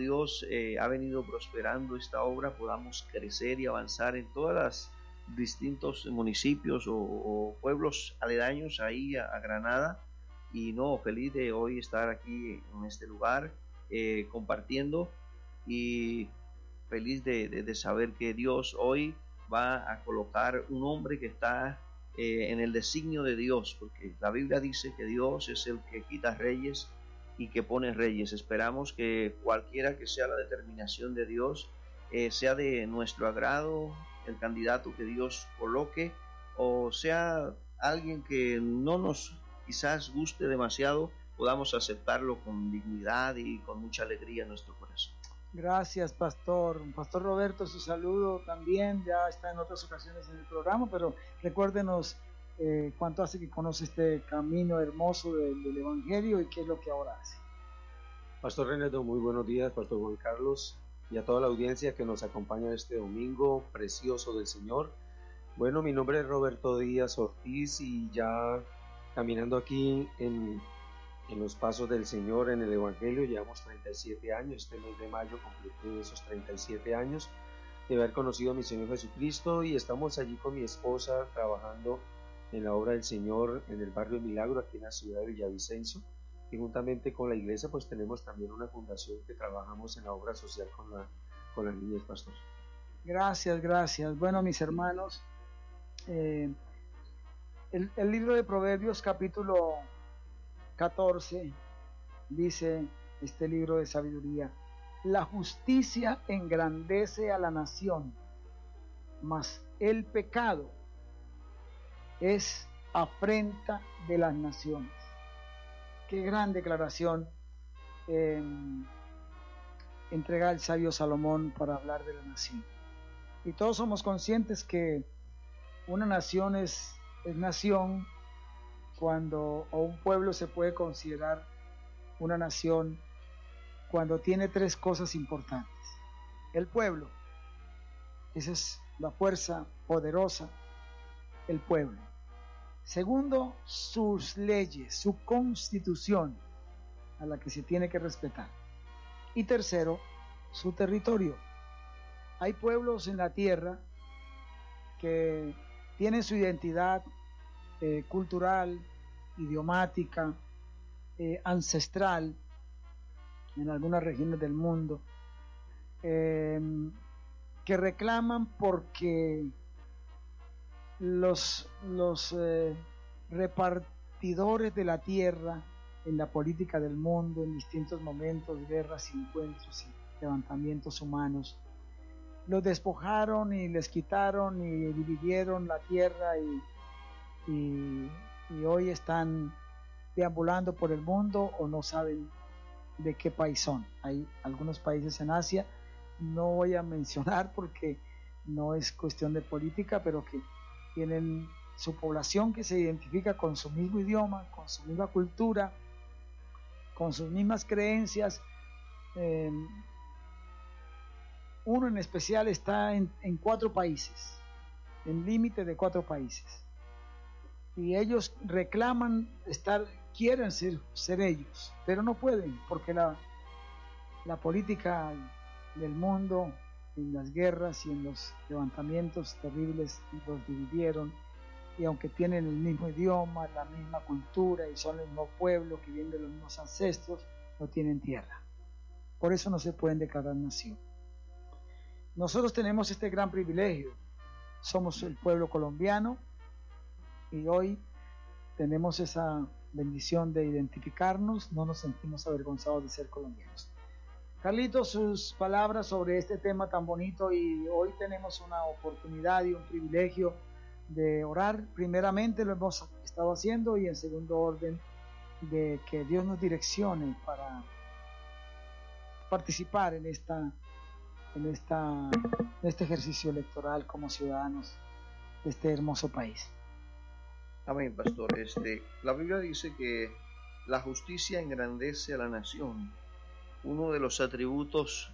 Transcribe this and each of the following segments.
Dios ha venido prosperando esta obra, podamos crecer y avanzar en todos los distintos municipios o pueblos aledaños ahí a Granada. Y no, feliz de hoy estar aquí en este lugar compartiendo, y feliz de saber que Dios hoy va a colocar un hombre que está en el designio de Dios, porque la Biblia dice que Dios es el que quita reyes y que pone reyes. Esperamos que cualquiera que sea la determinación de Dios, sea de nuestro agrado el candidato que Dios coloque, o sea alguien que no nos quizás guste demasiado, podamos aceptarlo con dignidad y con mucha alegría en nuestro corazón. Gracias, Pastor. Pastor Roberto, su saludo también, ya está en otras ocasiones en el programa, pero recuérdenos cuánto hace que conoce este camino hermoso del Evangelio y qué es lo que ahora hace. Pastor Renato, muy buenos días, Pastor Juan Carlos, y a toda la audiencia que nos acompaña este domingo precioso del Señor. Bueno, mi nombre es Roberto Díaz Ortiz y ya caminando aquí en los pasos del Señor en el Evangelio, llevamos 37 años, este mes de mayo completé esos 37 años de haber conocido a mi Señor Jesucristo, y estamos allí con mi esposa trabajando en la obra del Señor en el barrio Milagro, aquí en la ciudad de Villavicencio, y juntamente con la iglesia pues tenemos también una fundación que trabajamos en la obra social con las niñas, Pastor. Gracias. Bueno, mis hermanos, el libro de Proverbios capítulo 14 dice, este libro de sabiduría: la justicia engrandece a la nación, mas el pecado es afrenta de las naciones. Qué gran declaración entrega el sabio Salomón para hablar de la nación. Y todos somos conscientes que una nación es nación cuando, o un pueblo se puede considerar una nación cuando tiene tres cosas importantes. El pueblo, esa es la fuerza poderosa, el pueblo. Segundo, sus leyes, su constitución, a la que se tiene que respetar. Y tercero, su territorio. Hay pueblos en la tierra que tienen su identidad cultural, idiomática, ancestral en algunas regiones del mundo, que reclaman porque los repartidores de la tierra en la política del mundo, en distintos momentos, guerras, encuentros y levantamientos humanos, los despojaron y les quitaron y dividieron la tierra y hoy están deambulando por el mundo o no saben de qué país son. Hay algunos países en Asia, no voy a mencionar porque no es cuestión de política, pero que tienen su población que se identifica con su mismo idioma, con su misma cultura, con sus mismas creencias. Uno en especial está en 4 países, en límite de 4 países, y ellos reclaman quieren ser ellos, pero no pueden porque la política del mundo, en las guerras y en los levantamientos terribles, los dividieron, y aunque tienen el mismo idioma, la misma cultura y son el mismo pueblo que viene de los mismos ancestros, no tienen tierra. Por eso no se pueden declarar nación. Nosotros tenemos este gran privilegio, somos el pueblo colombiano y hoy tenemos esa bendición de identificarnos, no nos sentimos avergonzados de ser colombianos. Carlitos, sus palabras sobre este tema tan bonito, y hoy tenemos una oportunidad y un privilegio de orar. Primeramente lo hemos estado haciendo, y en segundo orden de que Dios nos direccione para participar en este ejercicio electoral como ciudadanos de este hermoso país. Amén, pastor. La Biblia dice que la justicia engrandece a la nación. Uno de los atributos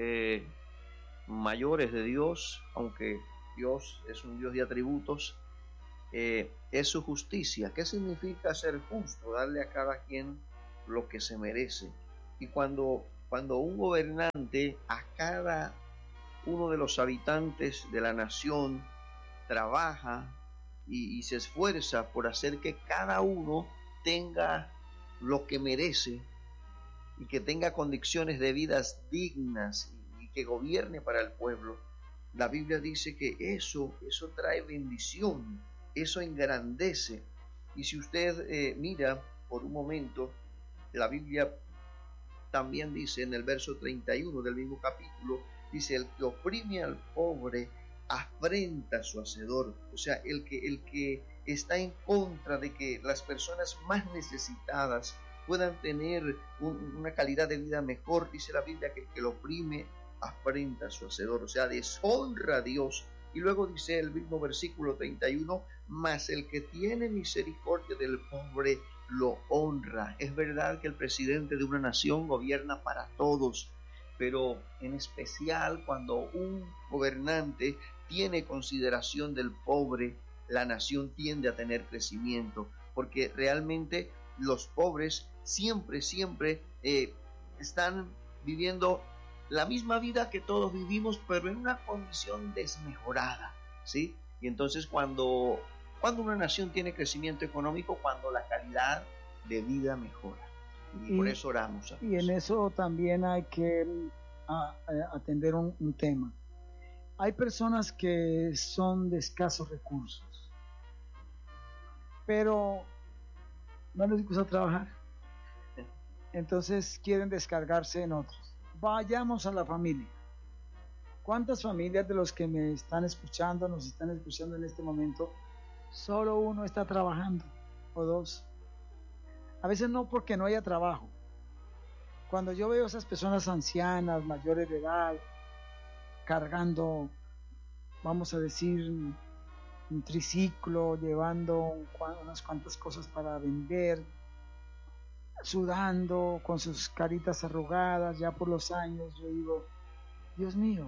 mayores de Dios, aunque Dios es un Dios de atributos, es su justicia. ¿Qué significa ser justo? Darle a cada quien lo que se merece. Y cuando cuando un gobernante a cada uno de los habitantes de la nación trabaja y se esfuerza por hacer que cada uno tenga lo que merece y que tenga condiciones de vidas dignas y que gobierne para el pueblo, la Biblia dice que eso trae bendición, eso engrandece. Y si usted mira por un momento, la Biblia también dice en el verso 31 del mismo capítulo, dice: el que oprime al pobre afrenta a su hacedor. O sea, el que está en contra de que las personas más necesitadas puedan tener una calidad de vida mejor, dice la Biblia que el que lo oprime afrenta a su hacedor, o sea, deshonra a Dios. Y luego dice el mismo versículo 31, mas el que tiene misericordia del pobre lo honra. Es verdad que el presidente de una nación gobierna para todos, pero en especial cuando un gobernante tiene consideración del pobre, la nación tiende a tener crecimiento, porque realmente los pobres siempre están viviendo la misma vida que todos vivimos, pero en una condición desmejorada, ¿sí? Y entonces cuando una nación tiene crecimiento económico, cuando la calidad de vida mejora. Y por eso oramos a Dios. Y en eso también hay que atender un tema. Hay personas que son de escasos recursos, pero no les gusta trabajar. Entonces quieren descargarse en otros. Vayamos a la familia. ¿Cuántas familias de los que me están escuchando, nos están escuchando en este momento, solo uno está trabajando o dos? A veces no porque no haya trabajo. Cuando yo veo a esas personas ancianas, mayores de edad, cargando, vamos a decir, un triciclo, llevando unas cuantas cosas para vender, sudando, con sus caritas arrugadas ya por los años, yo digo, Dios mío,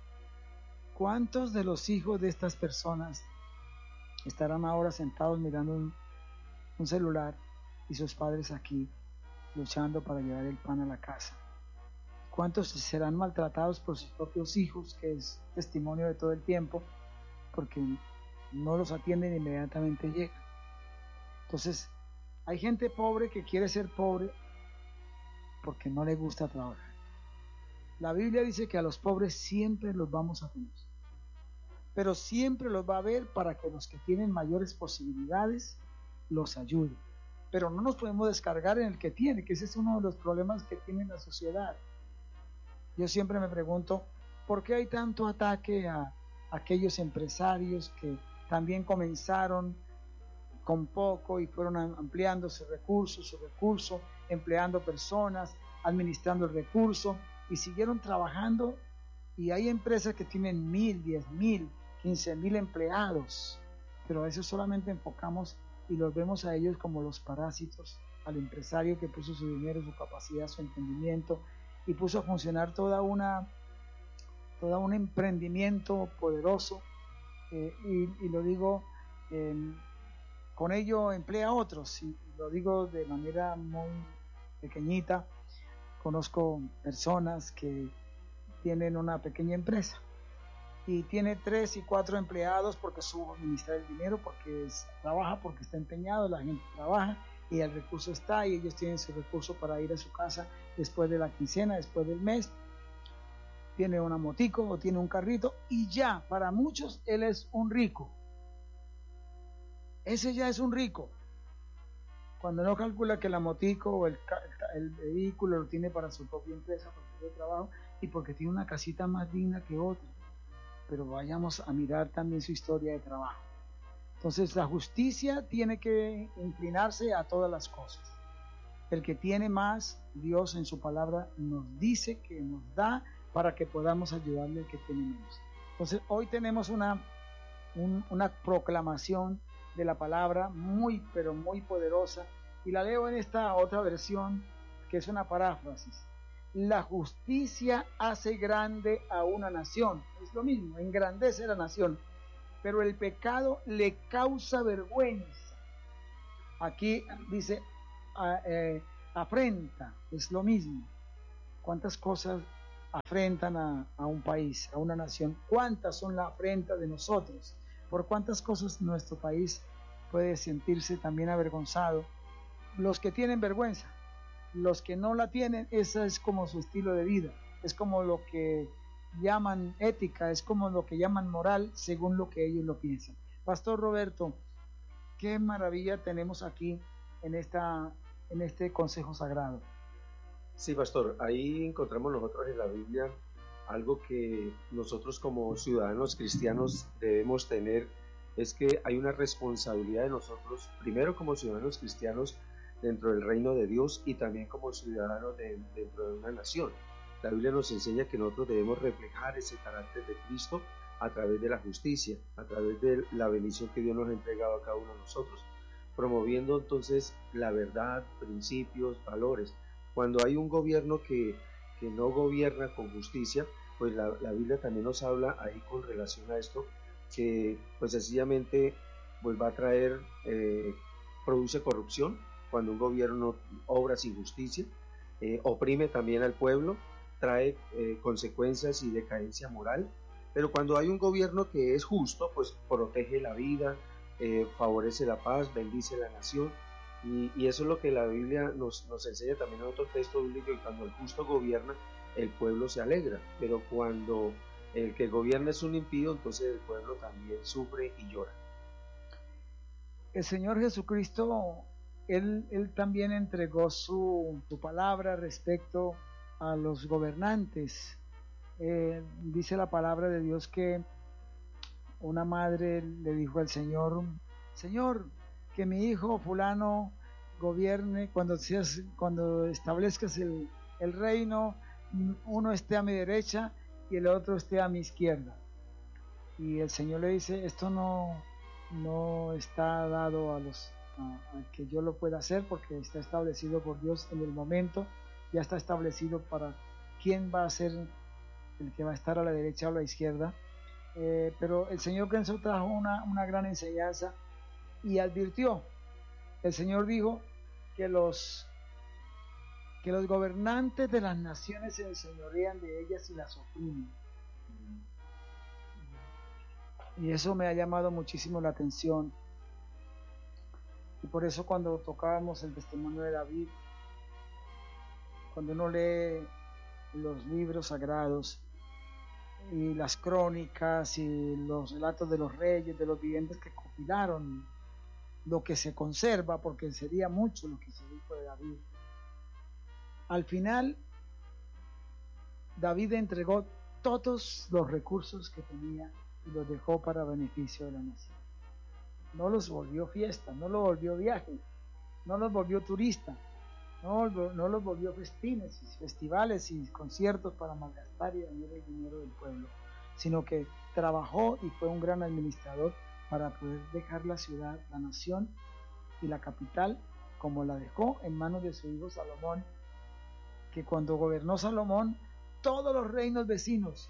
¿cuántos de los hijos de estas personas estarán ahora sentados mirando un celular y sus padres aquí luchando para llevar el pan a la casa? ¿Cuántos serán maltratados por sus propios hijos, que es testimonio de todo el tiempo, porque no los atienden e inmediatamente llegan? Entonces, hay gente pobre que quiere ser pobre porque no le gusta trabajar. La Biblia dice que a los pobres siempre los vamos a tener, pero siempre los va a haber para que los que tienen mayores posibilidades los ayuden. Pero no nos podemos descargar en el que tiene, que ese es uno de los problemas que tiene la sociedad. Yo siempre me pregunto, ¿por qué hay tanto ataque a aquellos empresarios que también comenzaron con poco y fueron ampliando su recurso, empleando personas, administrando el recurso y siguieron trabajando? Y hay empresas que tienen 1,000, 10,000, 15,000 empleados, pero a veces solamente enfocamos y los vemos a ellos como los parásitos, al empresario que puso su dinero, su capacidad, su entendimiento y puso a funcionar todo un emprendimiento poderoso, y lo digo, con ello emplea a otros, y lo digo de manera muy pequeñita. Conozco personas que tienen una pequeña empresa y tiene 3 y 4 empleados porque supo administrar el dinero, porque trabaja, porque está empeñado, la gente trabaja y el recurso está y ellos tienen su recurso para ir a su casa después de la quincena, después del mes. Tiene una motico o tiene un carrito y ya, para muchos él es un rico. Ese ya es un rico. Cuando no calcula que la motico o el vehículo lo tiene para su propia empresa, para su propio trabajo y porque tiene una casita más digna que otra. Pero vayamos a mirar también su historia de trabajo. Entonces la justicia tiene que inclinarse a todas las cosas. El que tiene más, Dios en su palabra nos dice que nos da para que podamos ayudarle al que tiene menos. Entonces hoy tenemos una proclamación de la palabra muy, pero muy poderosa, y la leo en esta otra versión que es una paráfrasis. La justicia hace grande a una nación. Es lo mismo, engrandece a la nación, pero el pecado le causa vergüenza. Aquí dice afrenta, es lo mismo. ¿Cuántas cosas afrentan a un país, a una nación? ¿Cuántas son la afrenta de nosotros? ¿Por cuántas cosas nuestro país puede sentirse también avergonzado? Los que tienen vergüenza, los que no la tienen, esa es como su estilo de vida, es como lo que llaman ética, es como lo que llaman moral, según lo que ellos lo piensan. Pastor Roberto, qué maravilla tenemos aquí en este consejo sagrado. Sí, pastor, ahí encontramos nosotros en la Biblia algo que nosotros como ciudadanos cristianos debemos tener, es que hay una responsabilidad de nosotros, primero como ciudadanos cristianos dentro del reino de Dios y también como ciudadanos dentro de una nación. La Biblia nos enseña que nosotros debemos reflejar ese carácter de Cristo a través de la justicia, a través de la bendición que Dios nos ha entregado a cada uno de nosotros, promoviendo entonces la verdad, principios, valores. Cuando hay un gobierno que no gobierna con justicia, pues la Biblia también nos habla ahí con relación a esto, que pues sencillamente pues va a traer, produce corrupción cuando un gobierno obra sin justicia, oprime también al pueblo, trae consecuencias y decadencia moral, pero cuando hay un gobierno que es justo, pues protege la vida, favorece la paz, bendice la nación, y eso es lo que la Biblia nos enseña también en otro texto bíblico, y cuando el justo gobierna, el pueblo se alegra, pero cuando el que gobierna es un impío, entonces el pueblo también sufre y llora. El Señor Jesucristo, Él también entregó su palabra respecto a los gobernantes. Dice la palabra de Dios que una madre le dijo al Señor: Señor, que mi hijo fulano gobierne, cuando establezcas el reino, uno esté a mi derecha y el otro esté a mi izquierda. Y el Señor le dice: esto no está dado a que yo lo pueda hacer, porque está establecido por Dios en el momento, ya está establecido para quién va a ser el que va a estar a la derecha o a la izquierda. Pero el Señor Cristo trajo una gran enseñanza y advirtió. El Señor dijo que los gobernantes de las naciones se enseñorean de ellas y las oprimen. Y eso me ha llamado muchísimo la atención. Y por eso cuando tocábamos el testimonio de David, cuando uno lee los libros sagrados y las crónicas y los relatos de los reyes, de los vivientes que compilaron lo que se conserva, porque sería mucho lo que se dijo de David. Al final, David entregó todos los recursos que tenía y los dejó para beneficio de la nación. No los volvió fiesta, no los volvió viaje, no los volvió turista, no los volvió festines, festivales y conciertos para malgastar y dañar el dinero del pueblo, sino que trabajó y fue un gran administrador para poder dejar la ciudad, la nación y la capital como la dejó en manos de su hijo Salomón, que cuando gobernó Salomón, todos los reinos vecinos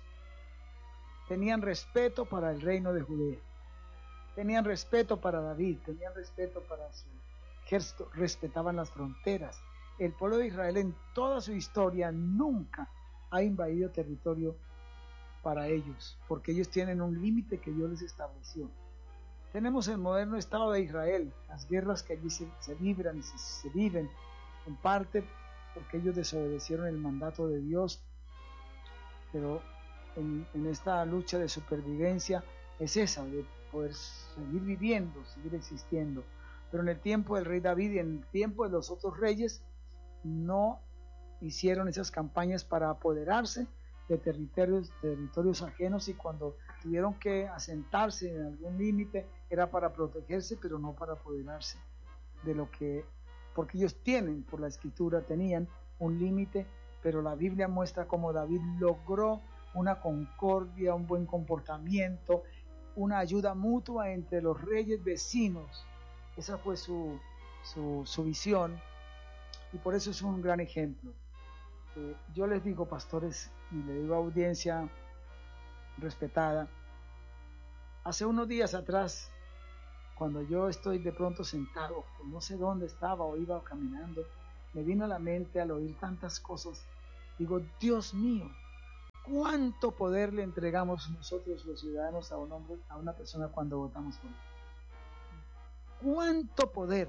tenían respeto para el reino de Judea, tenían respeto para David, tenían respeto para su ejército, respetaban las fronteras. El pueblo de Israel en toda su historia nunca ha invadido territorio para ellos, porque ellos tienen un límite que Dios les estableció. Tenemos el moderno Estado de Israel, las guerras que allí se libran y se viven, en parte porque ellos desobedecieron el mandato de Dios, pero en esta lucha de supervivencia es esa, de poder seguir viviendo, seguir existiendo. Pero en el tiempo del rey David y en el tiempo de los otros reyes, no hicieron esas campañas para apoderarse de territorios ajenos, y cuando tuvieron que asentarse en algún límite era para protegerse, pero no para apoderarse de lo que, porque ellos tienen, por la escritura tenían un límite, pero la Biblia muestra cómo David logró una concordia, un buen comportamiento, una ayuda mutua entre los reyes vecinos. Esa fue su visión, y por eso es un gran ejemplo. Yo les digo, pastores, y le digo a audiencia respetada, hace unos días atrás, cuando yo estoy de pronto sentado, no sé dónde estaba o iba caminando, me vino a la mente al oír tantas cosas Digo, Dios mío, ¿cuánto poder le entregamos nosotros los ciudadanos a un hombre, a una persona cuando votamos por él? ¿Cuánto poder?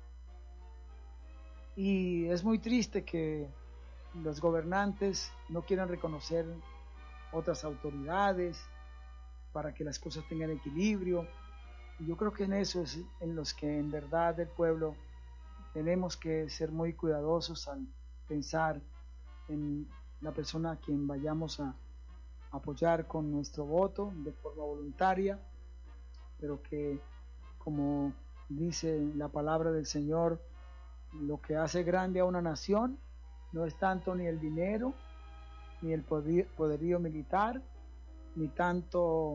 Y es muy triste que los gobernantes no quieran reconocer otras autoridades para que las cosas tengan equilibrio. Y yo creo que en eso es en los que en verdad el pueblo tenemos que ser muy cuidadosos al pensar en la persona a quien vayamos a apoyar con nuestro voto de forma voluntaria, pero que, como dice la palabra del Señor, lo que hace grande a una nación no es tanto ni el dinero, ni el poderío militar, ni tanto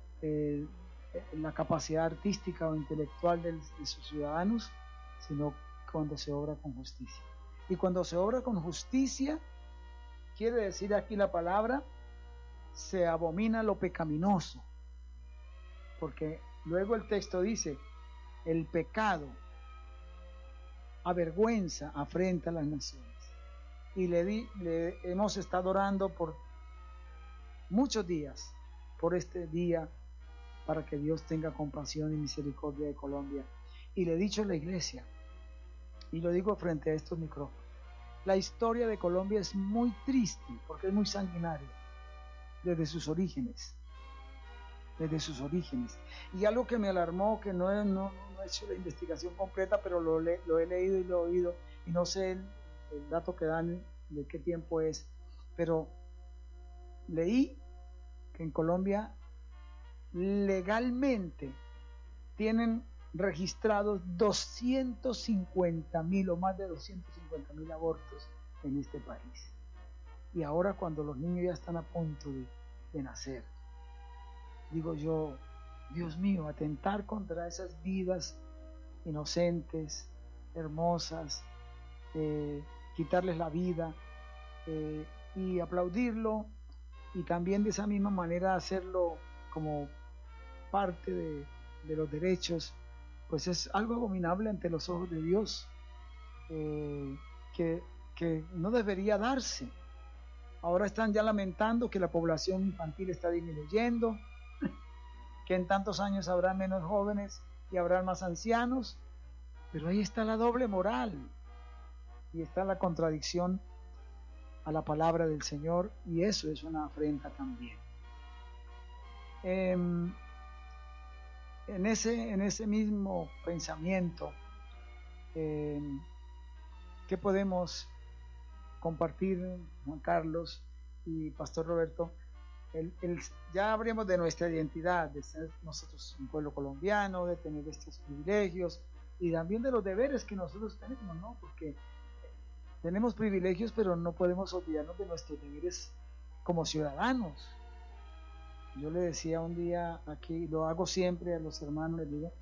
la capacidad artística o intelectual de sus ciudadanos, sino cuando se obra con justicia. Y cuando se obra con justicia, quiere decir aquí la palabra, se abomina lo pecaminoso, porque luego el texto dice, el pecado avergüenza, afrenta a las naciones. Y le hemos estado orando por muchos días, por este día, para que Dios tenga compasión y misericordia de Colombia. Y le he dicho a la iglesia, y lo digo frente a estos micrófonos, la historia de Colombia es muy triste, porque es muy sanguinaria, desde sus orígenes. Y algo que me alarmó, que no he hecho la investigación completa, pero lo he leído y lo he oído, y no sé el dato que dan de qué tiempo es, pero leí que en Colombia legalmente tienen registrados 250.000 o más de 250.000 abortos en este país. Y ahora, cuando los niños ya están a punto de nacer, digo yo, Dios mío, atentar contra esas vidas inocentes, hermosas, quitarles la vida, y aplaudirlo, y también de esa misma manera hacerlo como parte de los derechos, pues es algo abominable ante los ojos de Dios, que no debería darse. Ahora están ya lamentando que la población infantil está disminuyendo, que en tantos años habrá menos jóvenes y habrá más ancianos, pero ahí está la doble moral y está la contradicción a la palabra del Señor, y eso es una afrenta también. En ese mismo pensamiento, ¿qué podemos compartir, Juan Carlos y Pastor Roberto? Ya hablamos de nuestra identidad, de ser nosotros un pueblo colombiano, de tener estos privilegios, y también de los deberes que nosotros tenemos, ¿no? Porque tenemos privilegios, pero no podemos olvidarnos de nuestros deberes como ciudadanos. Yo le decía un día aquí, lo hago siempre a los hermanos, les digo,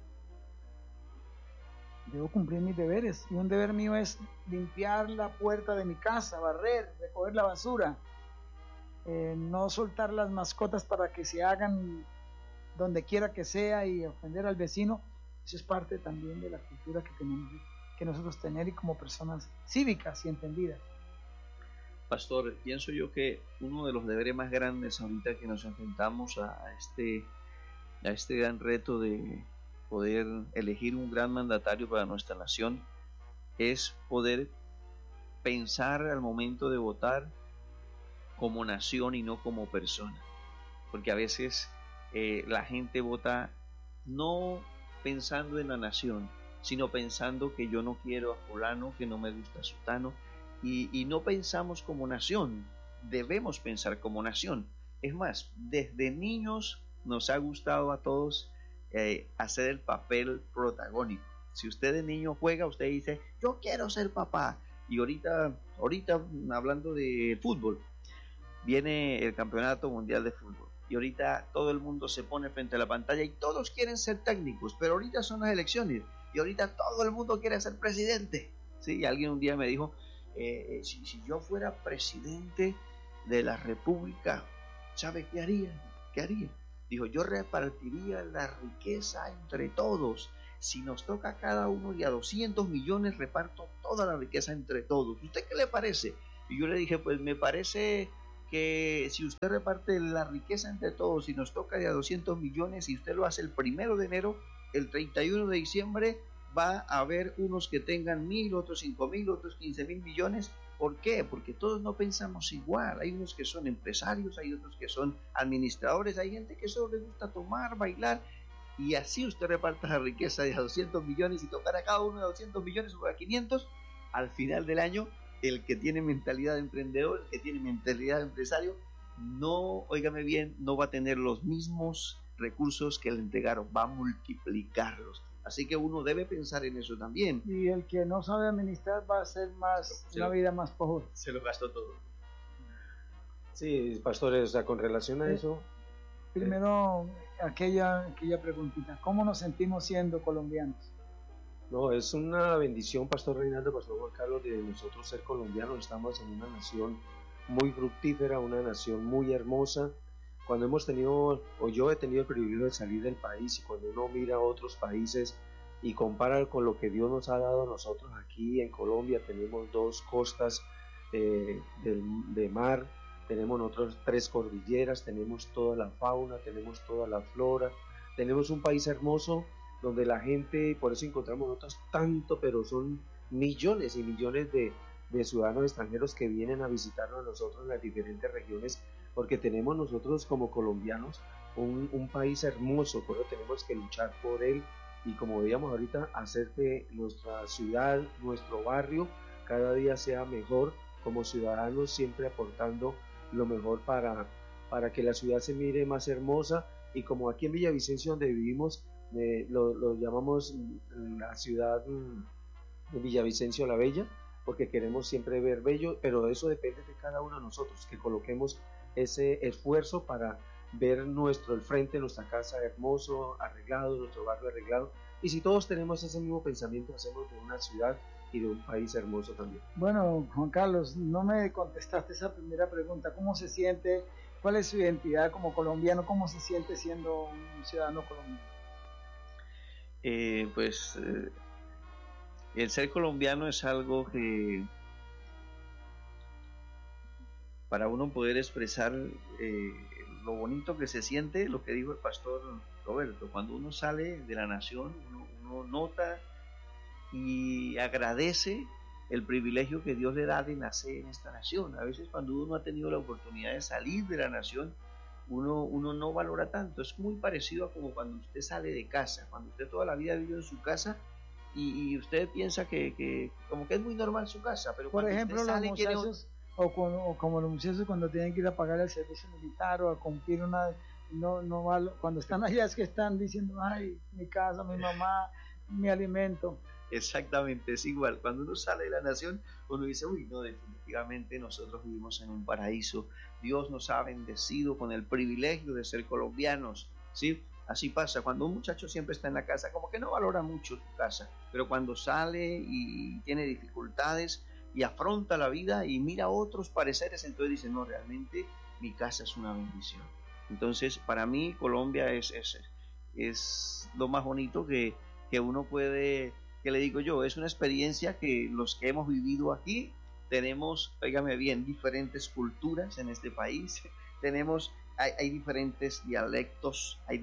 debo cumplir mis deberes, y un deber mío es limpiar la puerta de mi casa, barrer, recoger la basura, no soltar las mascotas para que se hagan donde quiera que sea y ofender al vecino. Eso es parte también de la cultura que tenemos que nosotros tener, y como personas cívicas y entendidas. Pastor, pienso yo que uno de los deberes más grandes ahorita que nos enfrentamos a este gran reto de poder elegir un gran mandatario para nuestra nación es poder pensar al momento de votar como nación y no como persona, porque a veces la gente vota no pensando en la nación, sino pensando que yo no quiero a fulano, que no me gusta a sutano, y no pensamos como nación. Debemos pensar como nación. Es más, desde niños nos ha gustado a todos hacer el papel protagónico. Si usted de niño juega, usted dice, yo quiero ser papá. Y ahorita hablando de fútbol, viene el Campeonato Mundial de Fútbol, y ahorita todo el mundo se pone frente a la pantalla y todos quieren ser técnicos, pero ahorita son las elecciones y ahorita todo el mundo quiere ser presidente. ¿Sí? Y alguien un día me dijo, si yo fuera presidente de la República, ¿sabe qué haría? Dijo, yo repartiría la riqueza entre todos. Si nos toca a cada uno y a 200 millones, reparto toda la riqueza entre todos. ¿Usted qué le parece? Y yo le dije, pues me parece que si usted reparte la riqueza entre todos y nos toca de a 200 millones y usted lo hace el 1 de enero, el 31 de diciembre va a haber unos que tengan 1.000, otros 5.000, otros 15.000 millones. ¿Por qué? Porque todos no pensamos igual. Hay unos que son empresarios, hay otros que son administradores, hay gente que solo le gusta tomar, bailar, y así usted reparta la riqueza de a 200 millones y tocar a cada uno de 200 millones o a 500, al final del año, el que tiene mentalidad de emprendedor, el que tiene mentalidad de empresario, no, óigame bien, no va a tener los mismos recursos que le entregaron, va a multiplicarlos. Así que uno debe pensar en eso también. Y el que no sabe administrar va a ser una vida más pobre. Se lo gastó todo. Sí, pastores, o sea, con relación a eso... Primero, aquella preguntita, ¿cómo nos sentimos siendo colombianos? No, es una bendición, Pastor Reinaldo, Pastor Juan Carlos, de nosotros ser colombianos. Estamos en una nación muy fructífera, una nación muy hermosa. Cuando hemos tenido, o yo he tenido el privilegio de salir del país, y cuando uno mira a otros países y compara con lo que Dios nos ha dado a nosotros aquí en Colombia, tenemos 2 costas de mar, tenemos nosotros 3 cordilleras, tenemos toda la fauna, tenemos toda la flora, tenemos un país hermoso donde la gente, por eso encontramos nosotros tanto, pero son millones y millones de ciudadanos extranjeros que vienen a visitarnos a nosotros en las diferentes regiones, porque tenemos nosotros como colombianos un país hermoso, por eso tenemos que luchar por él, y como veíamos ahorita, hacer que nuestra ciudad, nuestro barrio, cada día sea mejor, como ciudadanos siempre aportando lo mejor para que la ciudad se mire más hermosa. Y como aquí en Villavicencio, donde vivimos, lo llamamos la ciudad de Villavicencio la Bella, porque queremos siempre ver bello, pero eso depende de cada uno de nosotros, que coloquemos ese esfuerzo para ver el frente de nuestra casa hermoso, arreglado, nuestro barrio arreglado. Y si todos tenemos ese mismo pensamiento, hacemos de una ciudad y de un país hermoso también. Bueno, Juan Carlos, no me contestaste esa primera pregunta. ¿Cómo se siente? ¿Cuál es su identidad como colombiano? ¿Cómo se siente siendo un ciudadano colombiano? El ser colombiano es algo que, para uno poder expresar lo bonito que se siente, lo que dijo el pastor Roberto, cuando uno sale de la nación, uno nota y agradece el privilegio que Dios le da de nacer en esta nación. A veces cuando uno ha tenido la oportunidad de salir de la nación, uno no valora tanto. Es muy parecido a como cuando usted sale de casa, cuando usted toda la vida vive en su casa y usted piensa que como que es muy normal su casa, pero por cuando ejemplo, usted sale, los muchachos, o como los muchachos cuando tienen que ir a pagar el servicio militar o a cumplir cuando están allá es que están diciendo, ay, mi casa, mi mamá, mi alimento. Exactamente, es igual. Cuando uno sale de la nación, uno dice, uy, no, definitivamente nosotros vivimos en un paraíso. Dios nos ha bendecido con el privilegio de ser colombianos, ¿sí? Así pasa, cuando un muchacho siempre está en la casa, como que no valora mucho su casa, pero cuando sale y tiene dificultades y afronta la vida y mira otros pareceres, entonces dice, no, realmente mi casa es una bendición. Entonces, para mí, Colombia es lo más bonito que uno puede, que le digo yo, es una experiencia que los que hemos vivido aquí tenemos, óigame bien, diferentes culturas en este país, hay diferentes dialectos, hay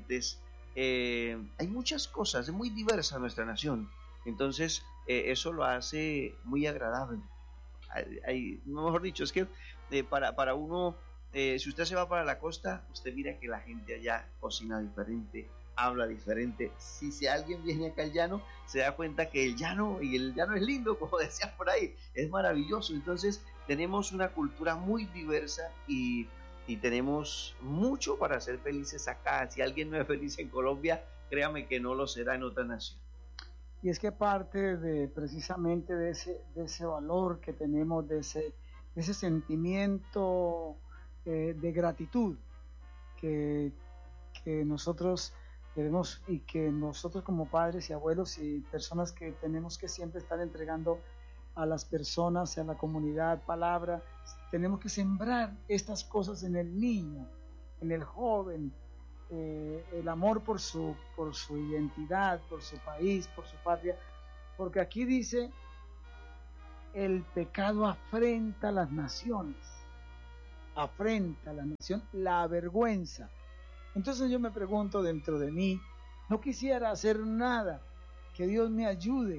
muchas cosas, es muy diversa nuestra nación, entonces eso lo hace muy agradable. Mejor dicho, es que para uno, si usted se va para la costa, usted mira que la gente allá cocina diferente, habla diferente. Si alguien viene acá al llano, se da cuenta que el llano es lindo, como decían por ahí, es maravilloso. Entonces tenemos una cultura muy diversa y tenemos mucho para ser felices acá. Si alguien no es feliz en Colombia, créame que no lo será en otra nación. Y es que parte precisamente de ese valor que tenemos, de ese sentimiento de gratitud que nosotros debemos, y que nosotros como padres y abuelos y personas que tenemos que siempre estar entregando a las personas, a la comunidad, palabra, tenemos que sembrar estas cosas en el niño, en el joven, el amor por su identidad, por su país, por su patria, porque aquí dice, el pecado afrenta a las naciones, afrenta a la nación, la avergüenza. Entonces yo me pregunto dentro de mí, no quisiera hacer nada, que Dios me ayude,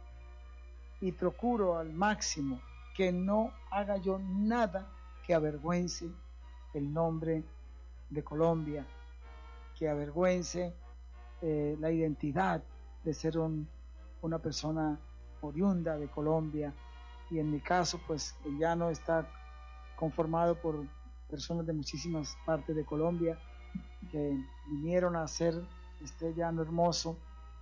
y procuro al máximo que no haga yo nada que avergüence el nombre de Colombia, que avergüence la identidad de ser una persona oriunda de Colombia, y en mi caso pues ya no está conformado por personas de muchísimas partes de Colombia que vinieron a hacer este llano hermoso.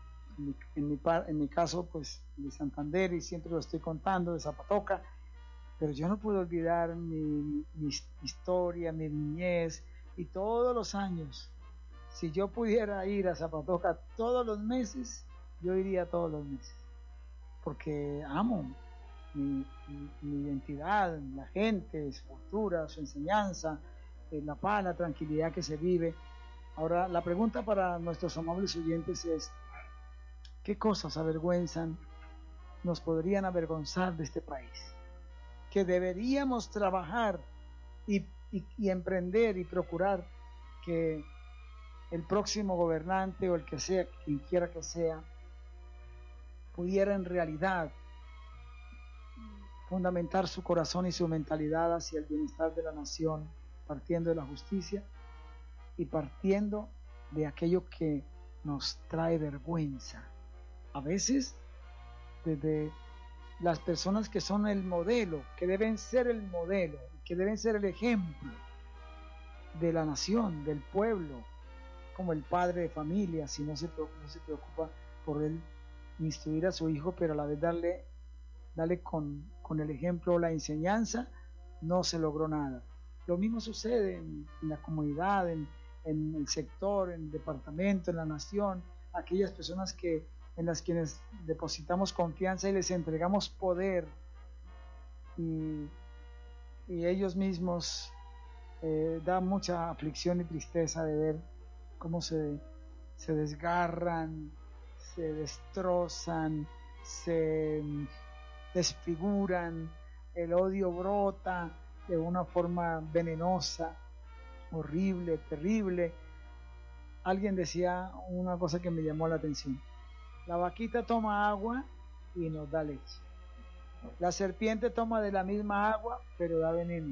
En mi caso pues de Santander, y siempre lo estoy contando, de Zapatoca, pero yo no puedo olvidar mi historia, mi niñez, y todos los años, si yo pudiera ir a Zapatoca todos los meses, yo iría todos los meses, porque amo mi identidad, la gente, su cultura, su enseñanza, la paz, la tranquilidad que se vive. Ahora, la pregunta para nuestros amables oyentes es: ¿qué cosas avergüenzan, nos podrían avergonzar de este país? Que deberíamos trabajar y emprender y procurar que el próximo gobernante, o el que sea, quien quiera que sea, pudiera en realidad fundamentar su corazón y su mentalidad hacia el bienestar de la nación, partiendo de la justicia y partiendo de aquello que nos trae vergüenza. A veces, desde las personas que son el modelo, que deben ser el modelo, que deben ser el ejemplo de la nación, del pueblo, como el padre de familia, si no se preocupa por él instruir a su hijo, pero a la vez darle con el ejemplo o la enseñanza, no se logró nada. Lo mismo sucede en la comunidad, en el sector, en el departamento, en la nación, aquellas personas en las quienes depositamos confianza y les entregamos poder, y ellos mismos da mucha aflicción y tristeza de ver cómo se desgarran, se destrozan, se desfiguran, el odio brota de una forma venenosa, horrible, terrible. Alguien decía una cosa que me llamó la atención: la vaquita toma agua y nos da leche. La serpiente toma de la misma agua, pero da veneno.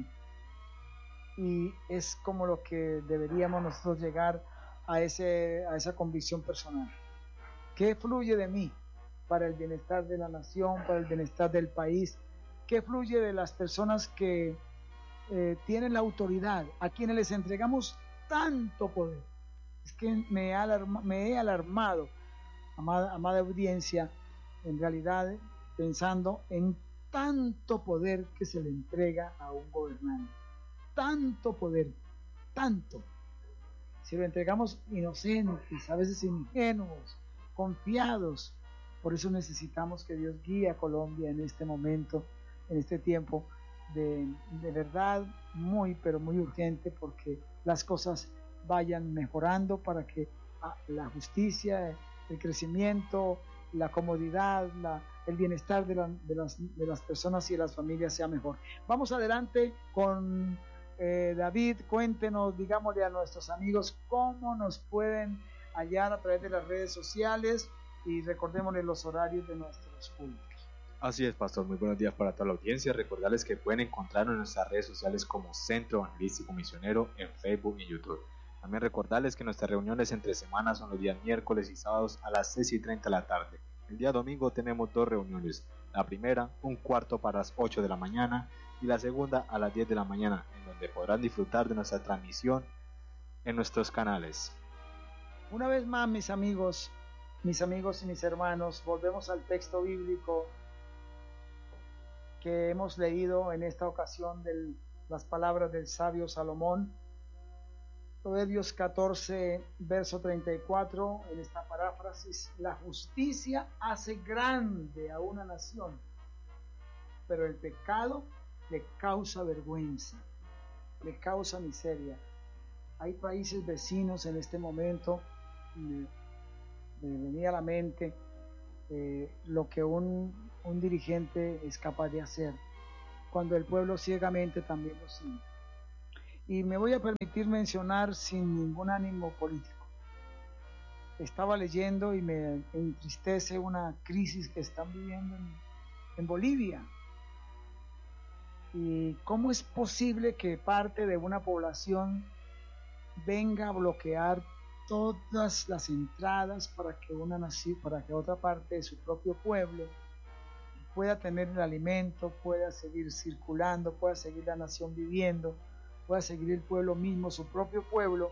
Y es como lo que deberíamos nosotros llegar a esa convicción personal. ¿Qué fluye de mí para el bienestar de la nación, para el bienestar del país? ¿Qué fluye de las personas que tienen la autoridad, a quienes les entregamos tanto poder? Es que me he alarmado, amada audiencia, en realidad, pensando en tanto poder que se le entrega a un gobernante. Tanto poder, tanto. Si lo entregamos inocentes, a veces ingenuos, confiados. Por eso necesitamos que Dios guíe a Colombia en este momento, en este tiempo de verdad muy, pero muy urgente, porque las cosas vayan mejorando para que la justicia, el crecimiento, la comodidad, el bienestar de las personas y de las familias sea mejor. Vamos adelante con David. Cuéntenos, digámosle a nuestros amigos cómo nos pueden hallar a través de las redes sociales, y recordémosles los horarios de nuestros cultos. Así es, pastor. Muy buenos días para toda la audiencia. Recordarles que pueden encontrarnos en nuestras redes sociales como Centro Evangelístico Misionero en Facebook y YouTube. También recordarles que nuestras reuniones entre semanas son los días miércoles y sábados a las 6:30 de la tarde. El día domingo tenemos 2 reuniones. La primera, un cuarto para las 8 de la mañana, y la segunda a las 10 de la mañana, en donde podrán disfrutar de nuestra transmisión en nuestros canales. Una vez más, mis amigos y mis hermanos, volvemos al texto bíblico que hemos leído en esta ocasión, de las palabras del sabio Salomón. Proverbios 14, verso 34, en esta paráfrasis: la justicia hace grande a una nación, pero el pecado le causa vergüenza, le causa miseria. Hay países vecinos en este momento, me venía a la mente lo que un un dirigente es capaz de hacer, cuando el pueblo ciegamente también lo sigue. Y me voy a permitir mencionar sin ningún ánimo político. Estaba leyendo y me entristece una crisis que están viviendo en Bolivia. ¿Y cómo es posible que parte de una población venga a bloquear todas las entradas para que otra parte de su propio pueblo pueda tener el alimento, pueda seguir circulando, pueda seguir la nación viviendo, pueda seguir el pueblo mismo, su propio pueblo,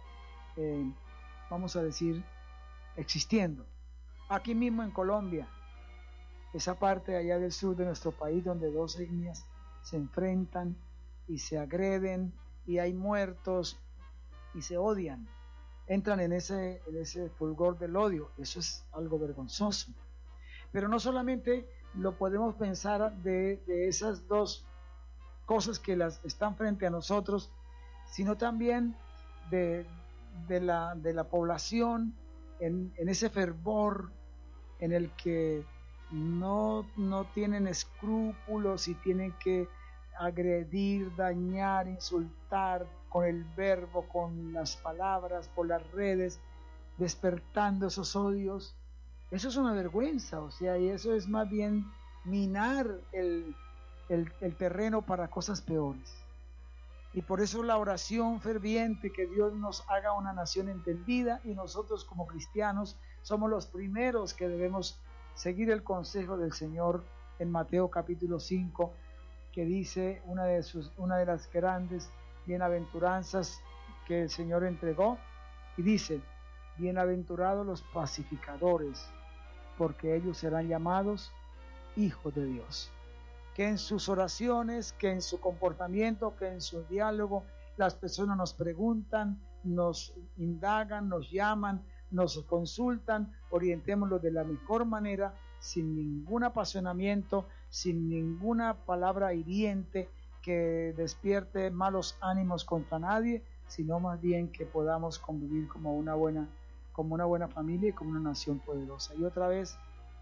vamos a decir, existiendo? Aquí mismo en Colombia, esa parte allá del sur de nuestro país donde dos etnias se enfrentan y se agreden y hay muertos y se odian, entran en ese fulgor del odio. Eso es algo vergonzoso. Pero no solamente lo podemos pensar de esas dos cosas que las están frente a nosotros, sino también de la población en ese fervor en el que no tienen escrúpulos y tienen que agredir, dañar, insultar con el verbo, con las palabras, por las redes, despertando esos odios. Eso es una vergüenza, o sea, y eso es más bien minar el terreno para cosas peores. Y por eso la oración ferviente, que Dios nos haga una nación entendida, y nosotros como cristianos somos los primeros que debemos seguir el consejo del Señor en Mateo capítulo 5, que dice una de las grandes bienaventuranzas que el Señor entregó, y dice: bienaventurados los pacificadores, porque ellos serán llamados hijos de Dios. Que en sus oraciones, que en su comportamiento, que en su diálogo, las personas nos preguntan, nos indagan, nos llaman, nos consultan, orientémoslo de la mejor manera, sin ningún apasionamiento, sin ninguna palabra hiriente que despierte malos ánimos contra nadie, sino más bien que podamos convivir como una buena familia y como una nación poderosa. Y otra vez,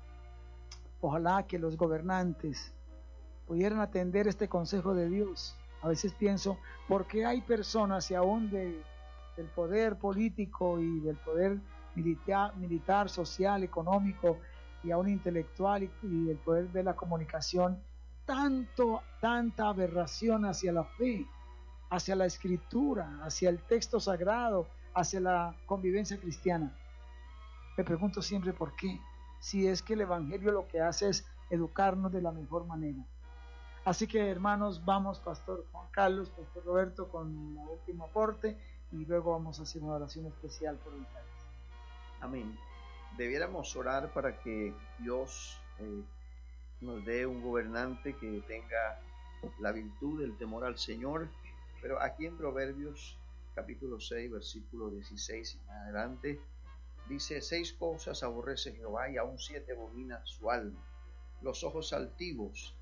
ojalá que los gobernantes pudieran atender este consejo de Dios. A veces pienso, ¿por qué hay personas, y aún del poder político y del poder militar, social, económico y aún intelectual y el poder de la comunicación, tanta aberración hacia la fe, hacia la escritura, hacia el texto sagrado, hacia la convivencia cristiana? Me pregunto siempre por qué, si es que el Evangelio lo que hace es educarnos de la mejor manera. Así que, hermanos, vamos, Pastor Juan Carlos, Pastor Roberto, con el último aporte, y luego vamos a hacer una oración especial por el país. Amén. Debiéramos orar para que Dios nos dé un gobernante que tenga la virtud del temor al Señor. Pero aquí en Proverbios capítulo 6, versículo 16 y en adelante, dice: 6 cosas aborrece Jehová, y aún 7 abomina su alma: los ojos altivos.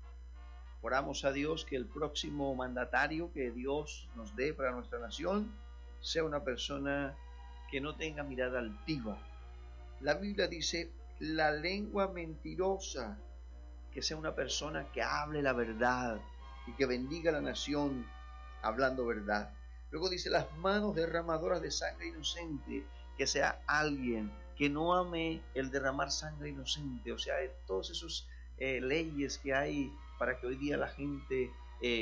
Oramos a Dios que el próximo mandatario que Dios nos dé para nuestra nación sea una persona que no tenga mirada altiva. La Biblia dice: la lengua mentirosa, que sea una persona que hable la verdad y que bendiga a la nación hablando verdad. Luego dice: las manos derramadoras de sangre inocente, que sea alguien que no ame el derramar sangre inocente. O sea, todos esos leyes que hay para que hoy día la gente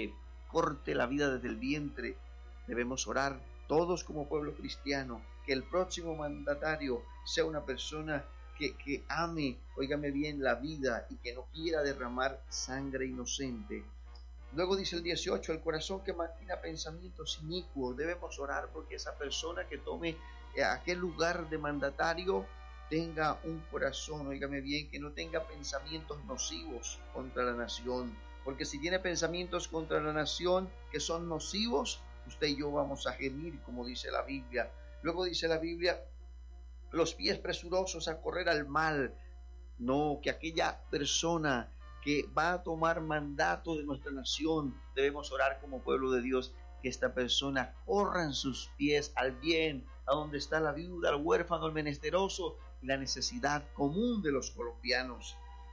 corte la vida desde el vientre. Debemos orar todos como pueblo cristiano que el próximo mandatario sea una persona que ame, óigame bien, la vida y que no quiera derramar sangre inocente. Luego dice el 18: el corazón que maquina pensamientos inicuos. Debemos orar porque esa persona que tome aquel lugar de mandatario tenga un corazón, óigame bien, que no tenga pensamientos nocivos contra la nación, porque si tiene pensamientos contra la nación que son nocivos, usted y yo vamos a gemir, como dice la Biblia. Luego dice la Biblia: los pies presurosos a correr al mal. No, que aquella persona que va a tomar mandato de nuestra nación, debemos orar como pueblo de Dios, que esta persona corra en sus pies al bien, a donde está la viuda, el huérfano, el menesteroso y la necesidad común de los colombianos.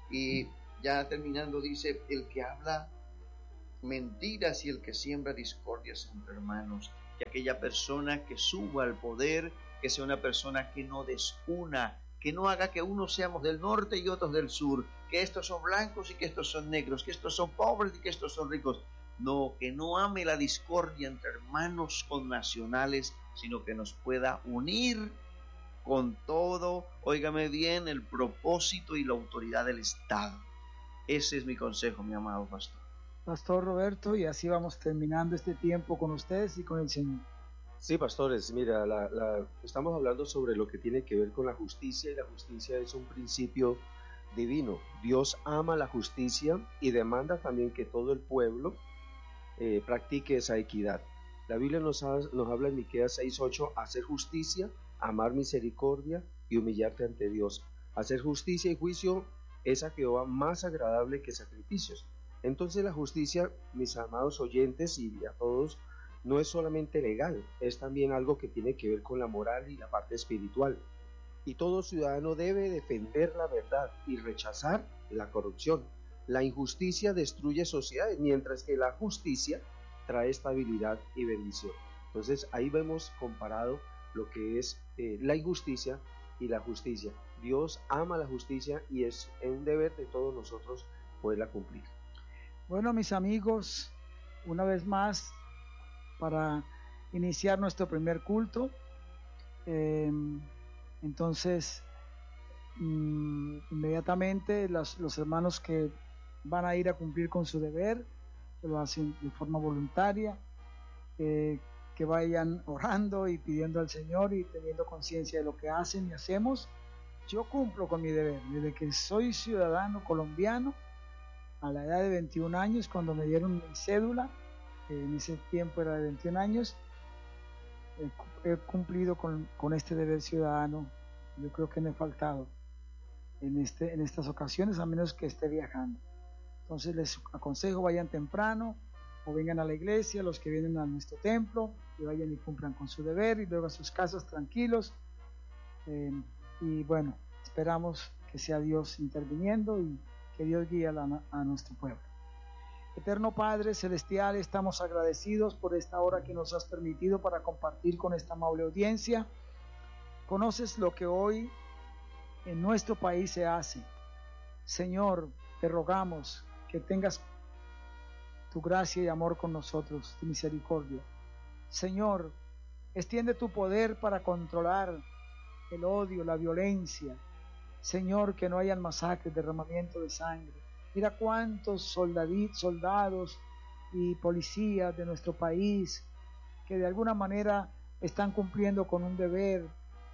Y ya terminando dice, el que habla mentiras y el que siembra discordias entre hermanos, que aquella persona que suba al poder, que sea una persona que no desuna, que no haga que unos seamos del norte y otros del sur, que estos son blancos y que estos son negros, que estos son pobres y que estos son ricos. No, que no ame la discordia entre hermanos connacionales, sino que nos pueda unir con todo, óigame bien, el propósito y la autoridad del Estado. Ese es mi consejo, mi amado pastor. Pastor Roberto, y así vamos terminando este tiempo con ustedes y con el Señor. Sí, pastores, mira, estamos hablando sobre lo que tiene que ver con la justicia, y la justicia es un principio divino. Dios ama la justicia y demanda también que todo el pueblo practique esa equidad. La Biblia nos habla en Miqueas 6:8, hacer justicia, amar misericordia y humillarte ante Dios. Hacer justicia y juicio es a Jehová más agradable que sacrificios. Entonces la justicia, mis amados oyentes y a todos, no es solamente legal, es también algo que tiene que ver con la moral y la parte espiritual. Y todo ciudadano debe defender la verdad y rechazar la corrupción. La injusticia destruye sociedades, mientras que la justicia trae estabilidad y bendición. Entonces ahí vemos comparado lo que es la injusticia y la justicia. Dios ama la justicia y es un deber de todos nosotros poderla cumplir. Bueno, mis amigos, una vez más, para iniciar nuestro primer culto, entonces inmediatamente los hermanos que van a ir a cumplir con su deber, que lo hacen de forma voluntaria, que vayan orando y pidiendo al Señor y teniendo conciencia de lo que hacen y hacemos. Yo cumplo con mi deber desde que soy ciudadano colombiano a la edad de 21 años, cuando me dieron mi cédula, en ese tiempo era de 21 años, he cumplido con este deber ciudadano. Yo creo que me he faltado en estas ocasiones, a menos que esté viajando. Entonces les aconsejo, vayan temprano o vengan a la iglesia, los que vienen a nuestro templo, que vayan y cumplan con su deber y luego a sus casas tranquilos. Y bueno, esperamos que sea Dios interviniendo y que Dios guíe a nuestro pueblo. Eterno Padre Celestial, estamos agradecidos por esta hora que nos has permitido para compartir con esta amable audiencia. Conoces lo que hoy en nuestro país se hace. Señor, te rogamos que tengas tu gracia y amor con nosotros, tu misericordia. Señor, extiende tu poder para controlar el odio, la violencia. Señor, que no hayan masacres, derramamiento de sangre. Mira cuántos soldados y policías de nuestro país que de alguna manera están cumpliendo con un deber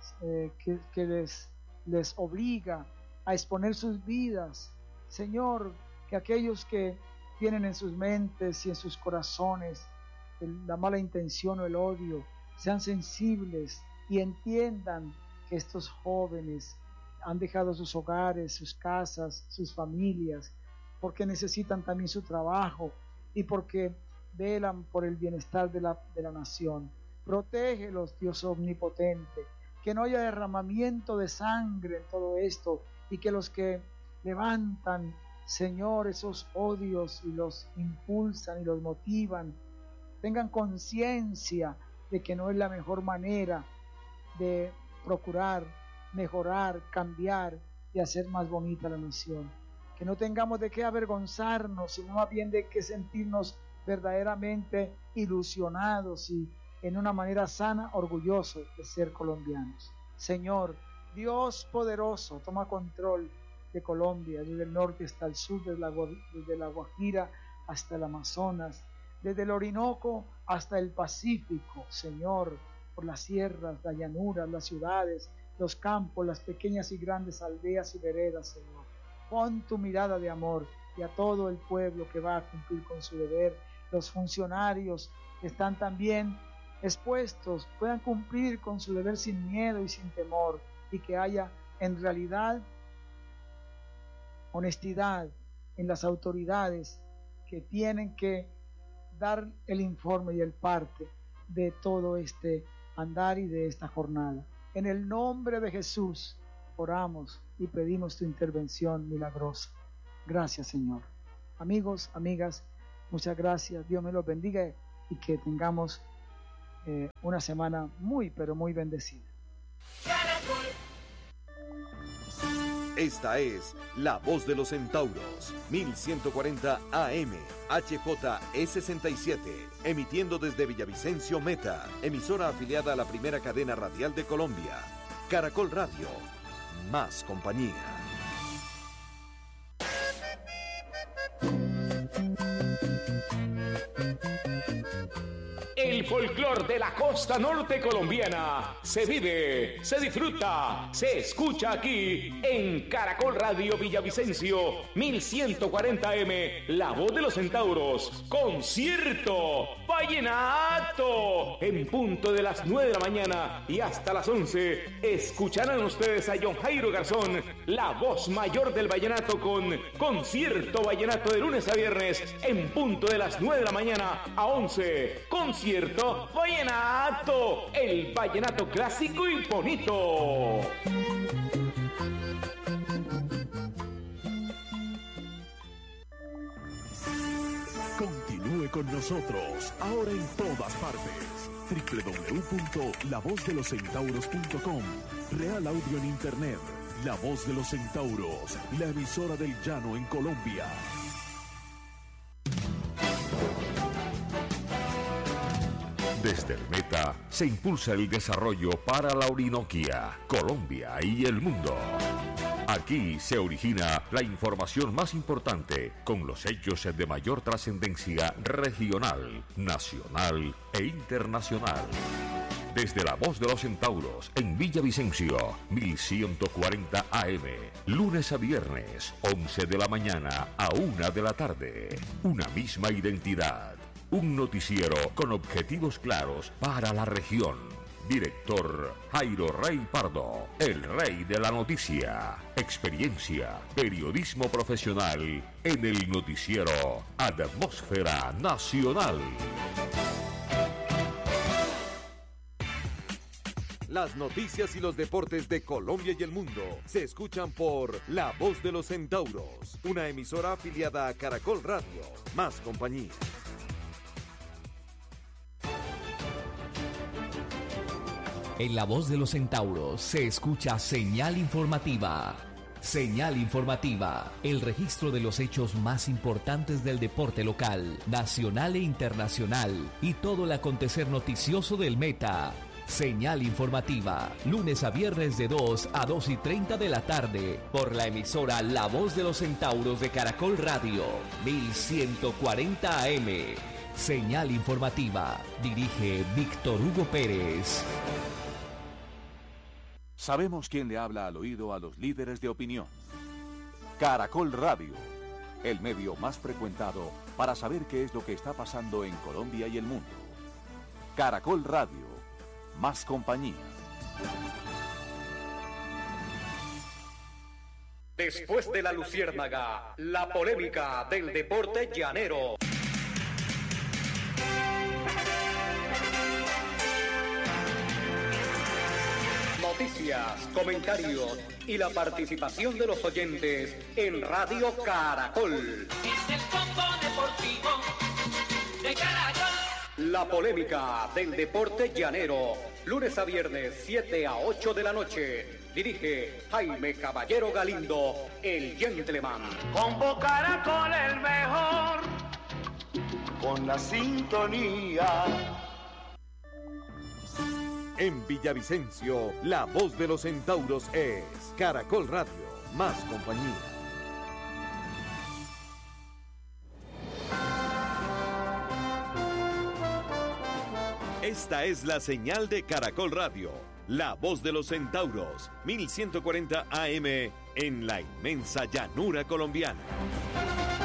que les obliga a exponer sus vidas. Señor, que aquellos que tienen en sus mentes y en sus corazones la mala intención o el odio sean sensibles y entiendan que estos jóvenes han dejado sus hogares, sus casas, sus familias, porque necesitan también su trabajo y porque velan por el bienestar de la nación. Protégelos, Dios omnipotente, que no haya derramamiento de sangre en todo esto y que los que levantan, Señor, esos odios y los impulsan y los motivan, tengan conciencia de que no es la mejor manera de procurar mejorar, cambiar y hacer más bonita la nación. Que no tengamos de qué avergonzarnos, sino más bien de qué sentirnos verdaderamente ilusionados y en una manera sana, orgullosos de ser colombianos. Señor, Dios poderoso, toma control de Colombia, desde el norte hasta el sur, desde la Guajira hasta el Amazonas, desde el Orinoco hasta el Pacífico, Señor, por las sierras, las llanuras, las ciudades, los campos, las pequeñas y grandes aldeas y veredas, Señor. Pon tu mirada de amor y a todo el pueblo que va a cumplir con su deber, los funcionarios que están también expuestos, puedan cumplir con su deber sin miedo y sin temor, y que haya en realidad honestidad en las autoridades que tienen que dar el informe y el parte de todo este andar y de esta jornada. En el nombre de Jesús oramos y pedimos tu intervención milagrosa. Gracias, Señor. Amigos, amigas, muchas gracias. Dios me los bendiga y que tengamos una semana muy, pero muy bendecida. Esta es La Voz de los Centauros, 1140 AM, HJE67, emitiendo desde Villavicencio, Meta, emisora afiliada a la primera cadena radial de Colombia. Caracol Radio, más compañía. El folclor de la costa norte colombiana se vive, se disfruta, se escucha aquí en Caracol Radio Villavicencio 1140M, La Voz de los Centauros, concierto vallenato en punto de las 9 de la mañana y hasta las 11 escucharán ustedes a John Jairo Garzón, la voz mayor del vallenato, con concierto vallenato de lunes a viernes en punto de las 9 de la mañana a 11. Concierto vallenato, el vallenato clásico y bonito. Continúe con nosotros, ahora en todas partes. www.lavozdeloscentauros.com. Real Audio en Internet. La Voz de los Centauros, la emisora del llano en Colombia. Desde el Meta se impulsa el desarrollo para la Orinoquia, Colombia y el mundo. Aquí se origina la información más importante con los hechos de mayor trascendencia regional, nacional e internacional. Desde La Voz de los Centauros en Villavicencio, 1140 AM, lunes a viernes, 11 de la mañana a 1 de la tarde. Una misma identidad. Un noticiero con objetivos claros para la región. Director Jairo Rey Pardo, el rey de la noticia. Experiencia, periodismo profesional en el noticiero Atmósfera Nacional. Las noticias y los deportes de Colombia y el mundo se escuchan por La Voz de los Centauros, una emisora afiliada a Caracol Radio, más compañía. En La Voz de los Centauros se escucha señal informativa. Señal informativa, el registro de los hechos más importantes del deporte local, nacional e internacional y todo el acontecer noticioso del Meta. Señal informativa, lunes a viernes de 2 a 2:30 de la tarde, por la emisora La Voz de los Centauros de Caracol Radio, 1140 AM. Señal informativa, dirige Víctor Hugo Pérez. Sabemos quién le habla al oído a los líderes de opinión. Caracol Radio, el medio más frecuentado para saber qué es lo que está pasando en Colombia y el mundo. Caracol Radio, más compañía. Después de la luciérnaga, la polémica del deporte llanero. Noticias, comentarios y la participación de los oyentes en Radio Caracol. Es el combo deportivo de Caracol. La polémica del deporte llanero, lunes a viernes, 7 a 8 de la noche. Dirige Jaime Caballero Galindo, el gentleman. Combo Caracol el mejor, con la sintonía. En Villavicencio, La Voz de los Centauros es Caracol Radio, más compañía. Esta es la señal de Caracol Radio, La Voz de los Centauros, 1140 AM en la inmensa llanura colombiana.